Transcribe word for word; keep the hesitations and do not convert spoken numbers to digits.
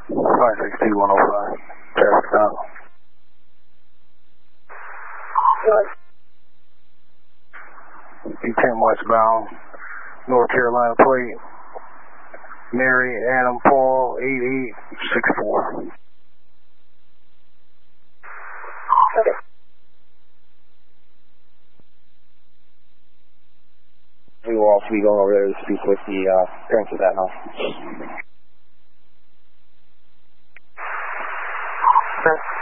five six two one oh five. Traffic stop. E ten westbound, North Carolina plate. Mary Adam Paul eight eight six four. Okay. We will also be going over there to speak with the uh, parents of that house. Okay.